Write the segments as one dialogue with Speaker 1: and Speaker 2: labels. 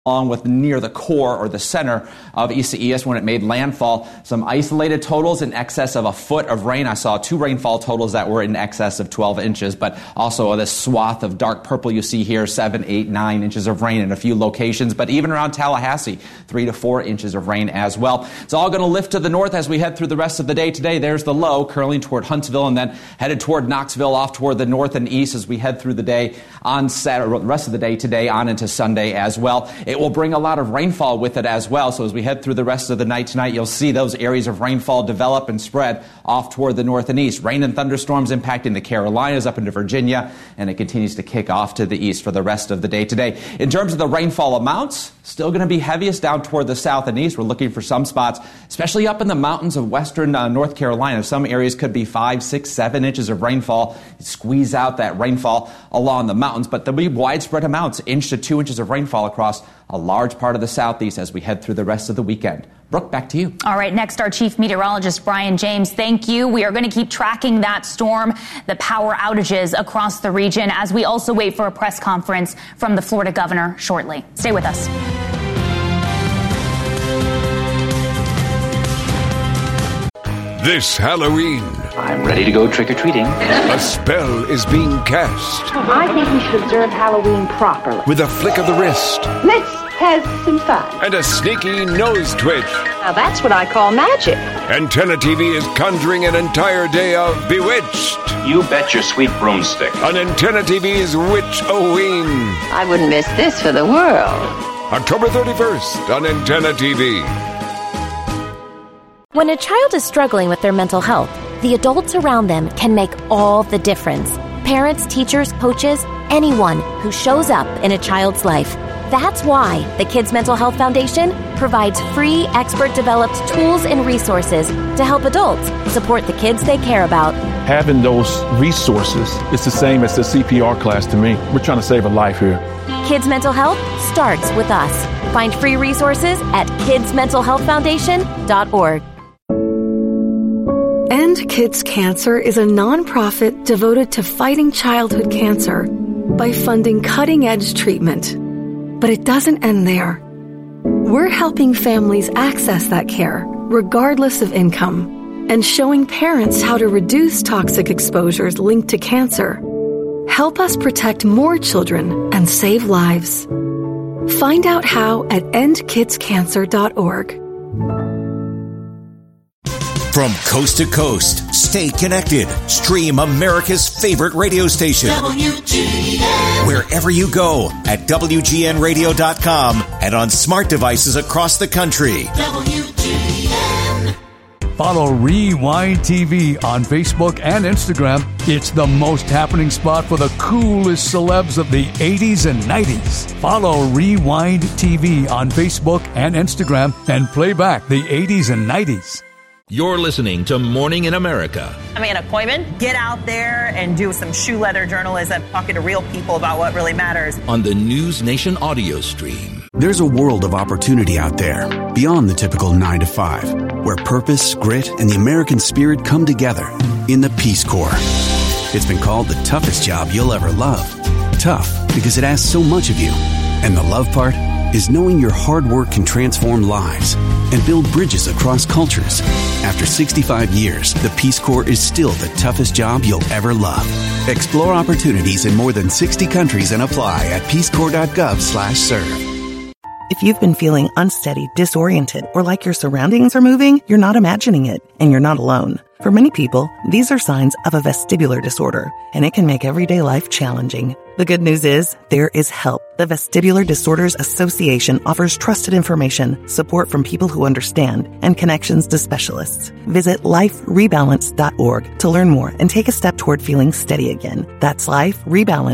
Speaker 1: along with near the core or the center of Isaias when it made landfall. Some isolated totals in excess of a foot of rain. I saw 2 rainfall totals that were in excess of 12 inches, but also this swath of dark purple you see here, 7, 8, 9 inches of rain in a few locations, but even around Tallahassee, 3 to 4 inches of rain as well. It's all going to lift to the north as we head through the rest of the day today. There's the low curling toward Huntsville and then headed toward Knoxville off toward the north and east as we head through the day on Saturday, the rest of the day today on into Sunday as well. It will bring a lot of rainfall with it as well. So as we head through the rest of the night tonight, you'll see those areas of rainfall develop and spread off toward the north and east. Rain and thunderstorms impacting the Carolinas up into Virginia, and it continues to kick off to the east for the rest of the day today. In terms of the rainfall amounts, still going to be heaviest down toward the south and east. We're looking for some spots, especially up in the mountains of western North Carolina. Some areas could be 5, 6, 7 inches of rainfall. Squeeze out that rainfall along the mountains, but there'll be widespread amounts, 1 to 2 inches of rainfall across a large part of the southeast as we head through the rest of the weekend. Brooke, back to you.
Speaker 2: All right, next, our chief meteorologist, Brian James. Thank you. We are going to keep tracking that storm, the power outages across the region, as we also wait for a press conference from the Florida governor shortly. Stay with us.
Speaker 3: This Halloween,
Speaker 4: I'm ready to go trick-or-treating.
Speaker 3: a spell is being cast.
Speaker 5: I think we should observe Halloween properly.
Speaker 3: With a flick of the wrist.
Speaker 5: Let's have some fun.
Speaker 3: And a sneaky nose twitch.
Speaker 5: Now that's what I call magic.
Speaker 3: Antenna TV is conjuring an entire day of Bewitched.
Speaker 4: You bet your sweet broomstick.
Speaker 3: On Antenna TV's Witch-O-Ween.
Speaker 5: I wouldn't miss this for the world.
Speaker 3: October 31st on Antenna TV.
Speaker 6: When a child is struggling with their mental health, the adults around them can make all the difference. Parents, teachers, coaches, anyone who shows up in a child's life. That's why the Kids Mental Health Foundation provides free, expert-developed tools and resources to help adults support the kids they care about.
Speaker 7: Having those resources is the same as the CPR class to me. We're trying to save a life here.
Speaker 6: Kids Mental Health starts with us. Find free resources at kidsmentalhealthfoundation.org.
Speaker 8: End Kids Cancer is a nonprofit devoted to fighting childhood cancer by funding cutting-edge treatment. But it doesn't end there. We're helping families access that care, regardless of income, and showing parents how to reduce toxic exposures linked to cancer. Help us protect more children and save lives. Find out how at endkidscancer.org.
Speaker 9: From coast to coast, stay connected. Stream America's favorite radio station. WGN. Wherever you go at WGNradio.com and on smart devices across the country. WGN.
Speaker 10: Follow Rewind TV on Facebook and Instagram. It's the most happening spot for the coolest celebs of the 80s and 90s. Follow Rewind TV on Facebook and Instagram and play back the 80s and 90s.
Speaker 11: You're listening to Morning in America.
Speaker 12: I'm Anna Koyman. Get out there and do some shoe leather journalism, talking to real people about what really matters.
Speaker 11: On the News Nation audio stream.
Speaker 13: There's a world of opportunity out there, beyond the typical 9 to 5, where purpose, grit, and the American spirit come together in the Peace Corps. It's been called the toughest job you'll ever love. Tough because it asks so much of you. And the love part is knowing your hard work can transform lives and build bridges across cultures. After 65 years, the Peace Corps is still the toughest job you'll ever love. Explore opportunities in more than 60 countries and apply at peacecorps.gov/serve.
Speaker 14: If you've been feeling unsteady, disoriented, or like your surroundings are moving, you're not imagining it, and you're not alone. For many people, these are signs of a vestibular disorder, and it can make everyday life challenging. The good news is, there is help. The Vestibular Disorders Association offers trusted information, support from people who understand, and connections to specialists. Visit liferebalance.org to learn more and take a step toward feeling steady again. That's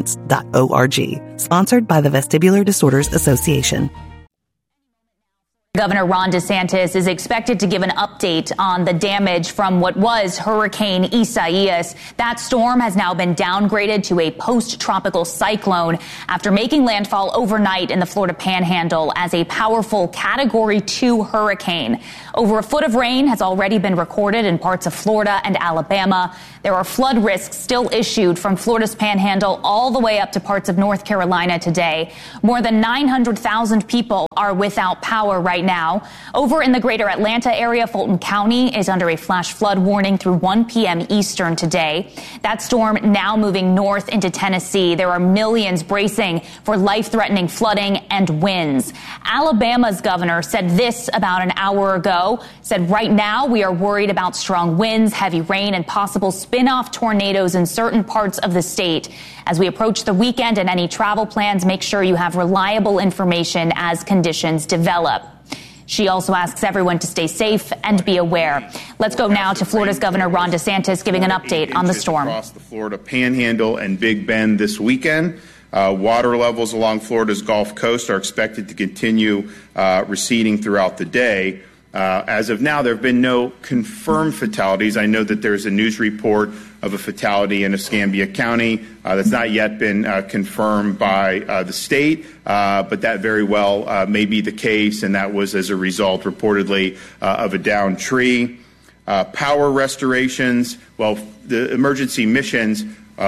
Speaker 14: liferebalance.org. Sponsored by the Vestibular Disorders Association.
Speaker 2: Governor Ron DeSantis is expected to give an update on the damage from what was Hurricane Isaias. That storm has now been downgraded to a post-tropical cyclone after making landfall overnight in the Florida Panhandle as a powerful Category 2 hurricane. Over a foot of rain has already been recorded in parts of Florida and Alabama. There are flood risks still issued from Florida's Panhandle all the way up to parts of North Carolina today. More than 900,000 people are without power right now. Over in the greater Atlanta area, Fulton County is under a flash flood warning through 1 p.m. Eastern today. That storm now moving north into Tennessee. There are millions bracing for life-threatening flooding and winds. Alabama's governor said this about an hour ago, said right now we are worried about strong winds, heavy rain, and possible spin-off tornadoes in certain parts of the state. As we approach the weekend and any travel plans, make sure you have reliable information as conditions develop. She also asks everyone to stay safe and be aware. Let's go now to Florida's Governor Ron DeSantis giving an update on the storm.
Speaker 15: Across the Florida Panhandle and Big Bend this weekend. Water levels along Florida's Gulf Coast are expected to continue receding throughout the day. As of now, there have been no confirmed fatalities. I know that there's a news report of a fatality in Escambia County that's not yet been confirmed by the state, but that very well may be the case, and that was as a result, reportedly, of a downed tree. Power restorations, well, the emergency missions,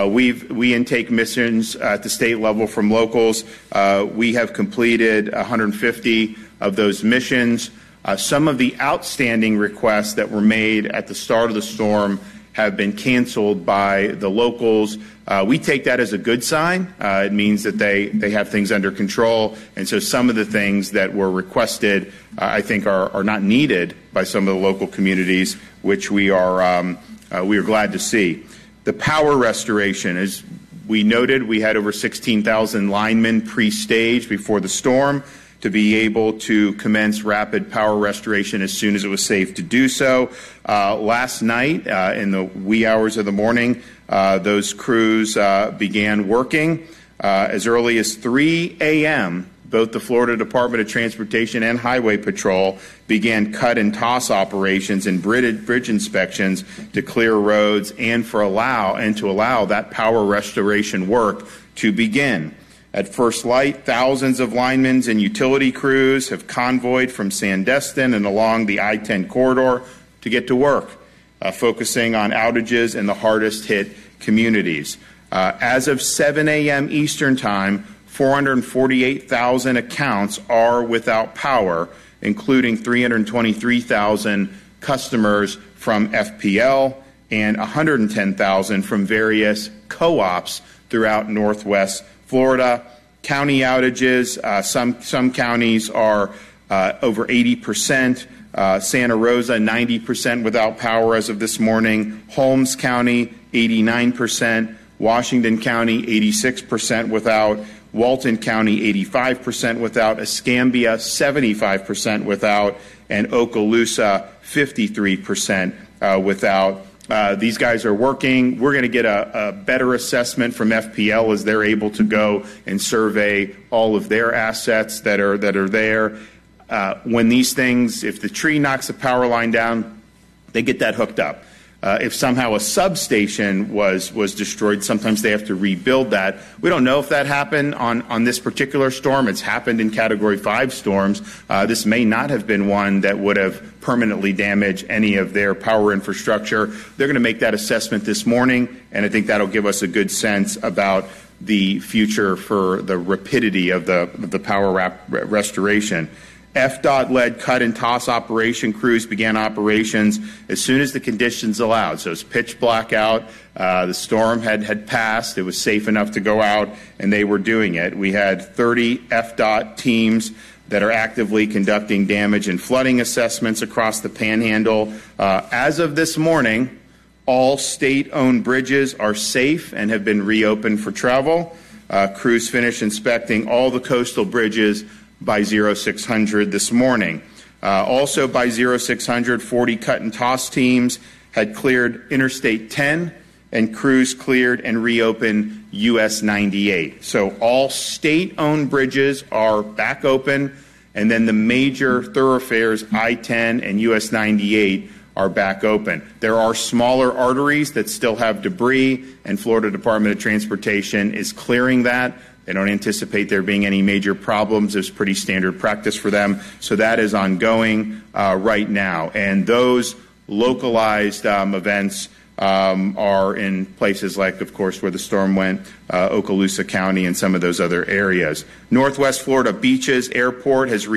Speaker 15: we intake missions at the state level from locals. We have completed 150 of those missions. Some of the outstanding requests that were made at the start of the storm have been canceled by the locals. We take that as a good sign. It means that they have things under control. And so some of the things that were requested, I think, are not needed by some of the local communities, which we are glad to see. The power restoration, as we noted, we had over 16,000 linemen pre-staged before the storm to be able to commence rapid power restoration as soon as it was safe to do so. Last night, in the wee hours of the morning, those crews began working. As early as 3 a.m., both the Florida Department of Transportation and Highway Patrol began cut and toss operations and bridge inspections to clear roads and to allow that power restoration work to begin. At first light, thousands of linemen and utility crews have convoyed from Sandestin and along the I-10 corridor to get to work, focusing on outages in the hardest hit communities. As of 7 a.m. Eastern Time, 448,000 accounts are without power, including 323,000 customers from FPL and 110,000 from various co-ops throughout Northwest Florida. County outages, some counties are over 80%. Santa Rosa, 90% without power as of this morning. Holmes County, 89%. Washington County, 86% without. Walton County, 85% without. Escambia, 75% without. And Okaloosa, 53% without. These guys are working. We're going to get a better assessment from FPL as they're able to go and survey all of their assets that are there. When these things, if the tree knocks a power line down, they get that hooked up. If somehow a substation was destroyed, sometimes they have to rebuild that. We don't know if that happened on this particular storm. It's happened in Category 5 storms. This may not have been one that would have permanently damaged any of their power infrastructure. They're going to make that assessment this morning, and I think that'll give us a good sense about the future for the rapidity of the power restoration. FDOT-led cut and toss operation crews began operations as soon as the conditions allowed. So it's pitch black out. The storm had passed. It was safe enough to go out, and they were doing it. We had 30 FDOT teams that are actively conducting damage and flooding assessments across the Panhandle. As of this morning, all state-owned bridges are safe and have been reopened for travel. Crews finished inspecting all the coastal bridges by 0600 this morning. Also by 0600, 40 cut and toss teams had cleared Interstate 10, and crews cleared and reopened US 98. So all state-owned bridges are back open and then the major thoroughfares, I-10 and US 98, are back open. There are smaller arteries that still have debris, and Florida Department of Transportation is clearing that. They don't anticipate there being any major problems. It's pretty standard practice for them. So that is ongoing right now. And those localized events are in places like, of course, where the storm went, Okaloosa County and some of those other areas. Northwest Florida Beaches Airport has